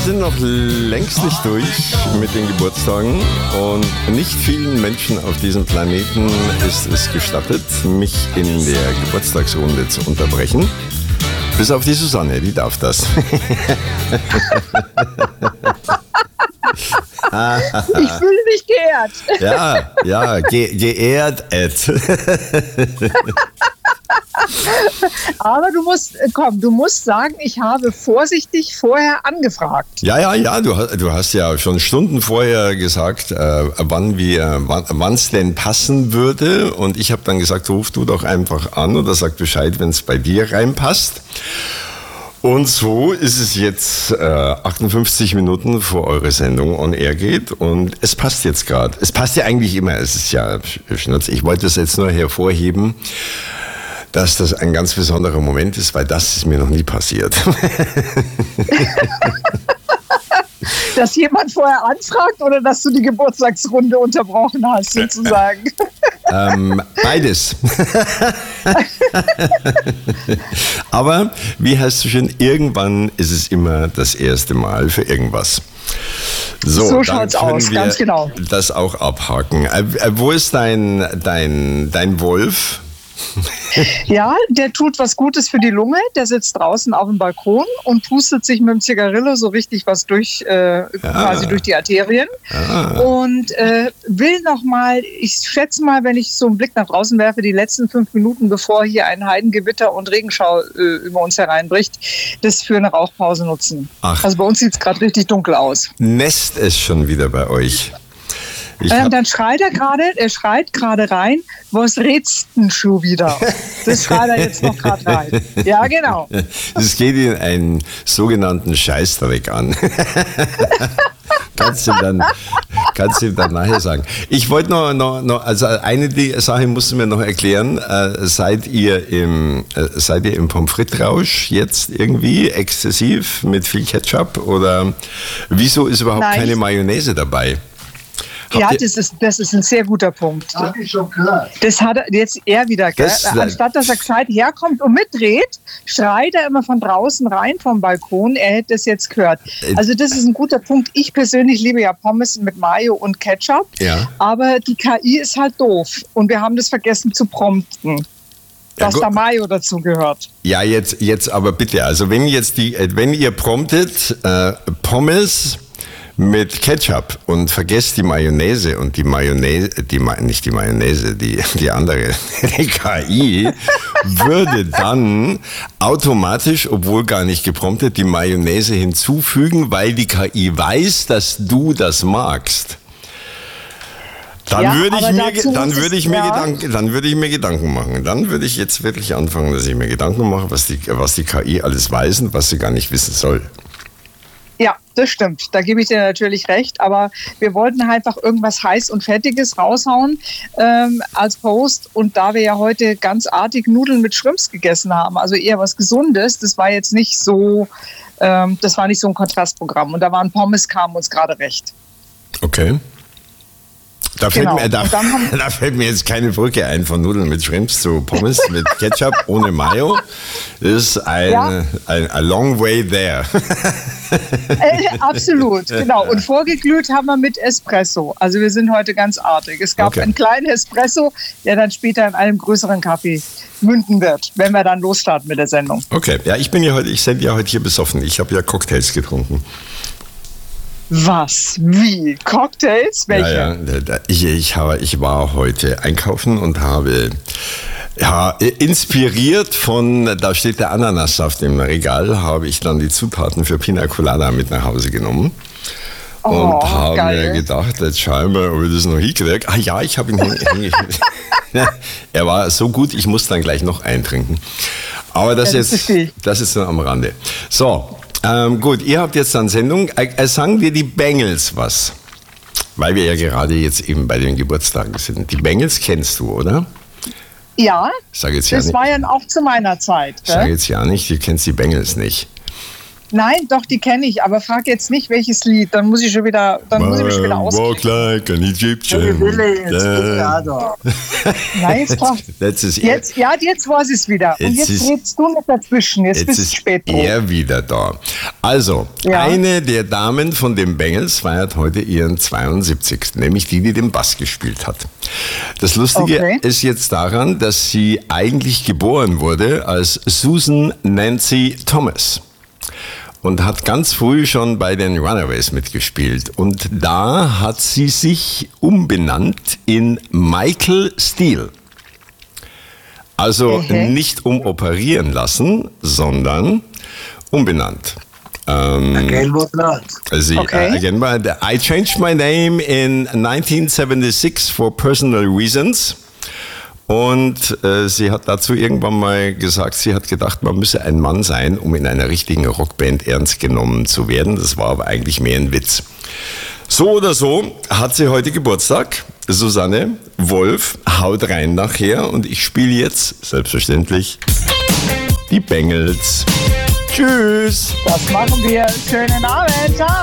sind noch längst nicht durch mit den Geburtstagen und nicht vielen Menschen auf diesem Planeten ist es gestattet, mich in der Geburtstagsrunde zu unterbrechen. Bis auf die Susanne, die darf das. Ich fühle mich geehrt. Ja, geehrt, Ed. Aber du musst sagen, ich habe vorsichtig vorher angefragt. Ja, du hast ja schon Stunden vorher gesagt, wann es denn passen würde. Und ich habe dann gesagt, ruf du doch einfach an oder sag Bescheid, wenn es bei dir reinpasst. Und so ist es jetzt 58 Minuten vor eure Sendung on air geht und es passt jetzt gerade. Es passt ja eigentlich immer, es ist ja Schnurz. Ich wollte das jetzt nur hervorheben, dass das ein ganz besonderer Moment ist, weil das ist mir noch nie passiert. Dass jemand vorher anfragt oder dass du die Geburtstagsrunde unterbrochen hast, sozusagen? Beides. Aber, wie heißt es schön, irgendwann ist es immer das erste Mal für irgendwas. So schaut's aus, ganz genau. Das auch abhaken. Wo ist dein Wolf? Ja, der tut was Gutes für die Lunge. Der sitzt draußen auf dem Balkon und pustet sich mit dem Zigarillo so richtig was quasi durch die Arterien. Und will nochmal, ich schätze mal, wenn ich so einen Blick nach draußen werfe, die letzten 5 Minuten, bevor hier ein Heidengewitter und Regenschau über uns hereinbricht, das für eine Rauchpause nutzen. Ach. Also bei uns sieht es gerade richtig dunkel aus. Nässt es schon wieder bei euch? Dann schreit er schreit gerade rein, was redst denn schon wieder? Das schreit er jetzt noch gerade rein. Ja, genau. Das geht ihn einen sogenannten Scheißdreck an. Kannst du ihm dann nachher sagen. Ich wollte noch, also eine Sache musst du mir noch erklären. Seid ihr im Pommes frites-Rausch jetzt irgendwie exzessiv mit viel Ketchup oder wieso ist überhaupt keine Mayonnaise dabei? Ja, das ist ein sehr guter Punkt. Das habe ich schon gehört. Das hat er jetzt er wieder. Anstatt dass er gescheit herkommt und mitdreht, schreit er immer von draußen rein vom Balkon. Er hätte es jetzt gehört. Also das ist ein guter Punkt. Ich persönlich liebe ja Pommes mit Mayo und Ketchup. Ja. Aber die KI ist halt doof. Und wir haben das vergessen zu prompten. Dass da Mayo dazu gehört. Ja, jetzt aber bitte. Also wenn ihr promptet Pommes mit Ketchup und vergesst die Mayonnaise und die andere, die KI, würde dann automatisch, obwohl gar nicht gepromptet, die Mayonnaise hinzufügen, weil die KI weiß, dass du das magst. Dann würde ich mir Gedanken machen. Dann würde ich jetzt wirklich anfangen, dass ich mir Gedanken mache, was die KI alles weiß und was sie gar nicht wissen soll. Ja, das stimmt. Da gebe ich dir natürlich recht. Aber wir wollten einfach irgendwas Heiß und Fettiges raushauen als Post. Und da wir ja heute ganz artig Nudeln mit Shrimps gegessen haben, also eher was Gesundes, das war jetzt nicht so, das war nicht so ein Kontrastprogramm. Und da waren Pommes, kamen uns gerade recht. Okay. Da fällt mir jetzt keine Brücke ein von Nudeln mit Shrimps zu Pommes mit Ketchup ohne Mayo. Das ist a long way there. Absolut, genau. Und vorgeglüht haben wir mit Espresso. Also wir sind heute ganz artig. Es gab einen kleinen Espresso, der dann später in einem größeren Kaffee münden wird, wenn wir dann losstarten mit der Sendung. Okay, ja, ich sende ja heute hier besoffen. Ich habe ja Cocktails getrunken. Was? Wie? Cocktails? Welche? Ja, ich war heute einkaufen und habe inspiriert von, da steht der Ananassaft im Regal, habe ich dann die Zutaten für Pina Colada mit nach Hause genommen. Und habe mir gedacht, jetzt schauen wir, ob ich das noch hinkriege. Ah ja, ich habe ihn hingekriegt. Er war so gut, ich muss dann gleich noch eintrinken. Aber das ist dann am Rande. So. Gut, ihr habt jetzt dann Sendung. Sagen wir die Bengels was? Weil wir ja gerade jetzt eben bei den Geburtstagen sind. Die Bengels kennst du, oder? Ja, das war ja auch zu meiner Zeit. Sag jetzt ja nicht, du kennst die Bengels nicht. Nein, doch, die kenne ich, aber frag jetzt nicht, welches Lied, dann muss ich mich schon wieder auskriegen. Walk like an Egyptian. Nein, jetzt war es wieder. Und jetzt redest du nicht dazwischen, jetzt bist du spät dran. Er wieder da. Also, eine der Damen von den Bengals feiert heute ihren 72. Nämlich die den Bass gespielt hat. Das Lustige ist jetzt daran, dass sie eigentlich geboren wurde als Susan Nancy Thomas. Und hat ganz früh schon bei den Runaways mitgespielt. Und da hat sie sich umbenannt in Michael Steele. Also nicht umoperieren lassen, sondern umbenannt. Again was not. Again, I changed my name in 1976 for personal reasons. Und sie hat dazu irgendwann mal gesagt, sie hat gedacht, man müsse ein Mann sein, um in einer richtigen Rockband ernst genommen zu werden. Das war aber eigentlich mehr ein Witz. So oder so hat sie heute Geburtstag. Susanne Wolf haut rein nachher und ich spiele jetzt, selbstverständlich, die Bengals. Tschüss. Das machen wir. Schönen Abend. Ciao.